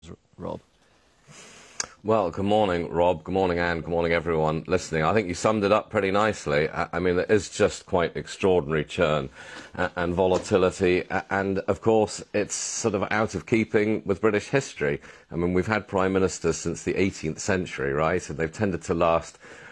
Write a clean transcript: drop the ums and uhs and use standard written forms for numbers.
Rob. Well, good morning, Rob. Good morning, Anne. Good morning, everyone listening. I think you summed it up pretty nicely. I mean, there is just quite extraordinary churn and volatility. And, of course, it's sort of out of keeping with British history. I mean, we've had prime ministers since the 18th century, right? And they've tended to last